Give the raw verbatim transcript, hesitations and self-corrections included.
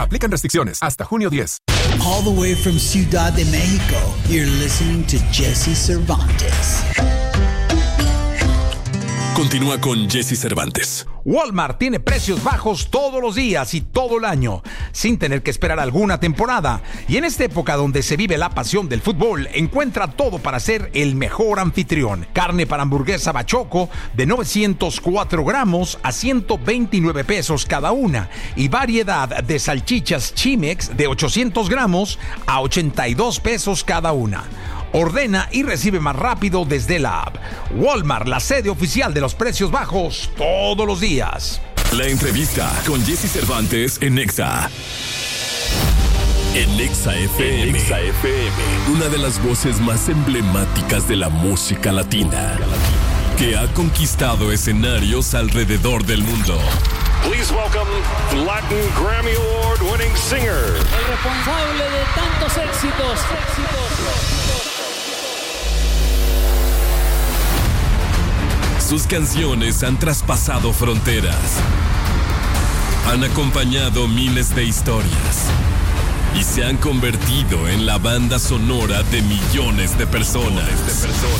Aplican restricciones hasta junio diez. All the way from Ciudad de México, you're listening to Jesse Cervantes. Continúa con Jesse Cervantes. Walmart tiene precios bajos todos los días y todo el año, sin tener que esperar alguna temporada. Y en esta época donde se vive la pasión del fútbol, encuentra todo para ser el mejor anfitrión. Carne para hamburguesa Bachoco de novecientos cuatro gramos a ciento veintinueve pesos cada una. Y variedad de salchichas Chimex de ochocientos gramos a ochenta y dos pesos cada una. Ordena y recibe más rápido desde la app. Walmart, la sede oficial de los precios bajos todos los días. La entrevista con Jesse Cervantes en Exa. En Exa F M. Exa F M. Una de las voces más emblemáticas de la música latina, que ha conquistado escenarios alrededor del mundo. Please welcome the Latin Grammy Award winning singer. El responsable de tantos éxitos. éxitos. Sus canciones han traspasado fronteras, han acompañado miles de historias y se han convertido en la banda sonora de millones de personas. De personas.